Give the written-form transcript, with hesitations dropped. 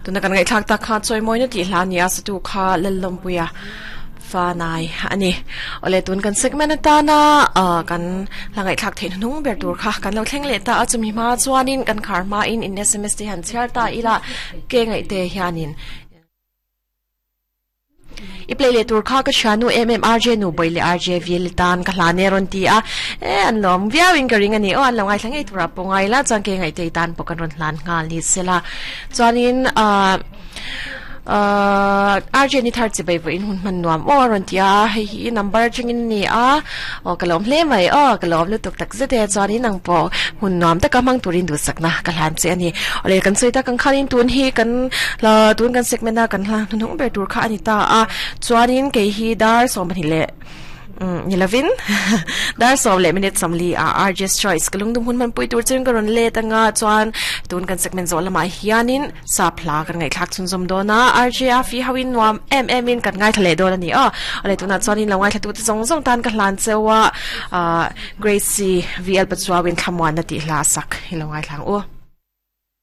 ตัวนักไงทักตาขาดช่วยมวยนั่นที่ลานี่สตูขาเล่นลมปุยฟ้านายอันนี้อะไรตุนกันเซกเมนตานะกันหลังไอ้ทักเทนนุ่งเบียร์ตัวค่ะกันเราแข่งเล่ตาอาจจะมีมาจวนินกันคาร์มาอินSMS ที่หันเชียร์ตาอีละเก่งไอเตยานินอีเพลย์เลตัวข้าก็ชานูMMRJนูบอยเล RJ วิลตันกันลาเนรอนตีอันล้อมวิวอิงกริงอันนี้อันลงไงทั้งไอตัวปงไงละจังเก่งไอเตยตันปกันรอนลานงานลิสละจวนินRJ นี่ทัดจะไปวิ่งหุ่นมันนวมรอนตีให้นัมเบอร์จังอินนี่กลอมเล่ไหมกลอมลุตุกตักเสด็จจวนินนังปอหุ่นนวมแต่ก็มังตัวรินดูสักนะกันลานเจนี่อะไรกันสวยแต่กันข้านินตัวนี้กันละตัวกันเซกเมนต์กันละนุ่งเบตัวข้านี่ตาจวนินเกฮีดาร์สองพันเล่นี่ละวินดาร์สองเล่มินิทสัมลีRJ's choice กลุ่มดุมหุ่นมันปุยตัวจึงกันรอนเล่ตั้งจวนตัวกันเซกเมนต์โซลมาฮิอานินสับลากันไงคลักชุนซมโดนะRJฟีฮาวินวามมินกันไงทะเลโดนนี่อะไรตัวนั้นจวนินละไงตัวที่ส่งตันกันลานเซว่าGracie VL ปัจจุบันคำวันนาทีลาสักละไงทาง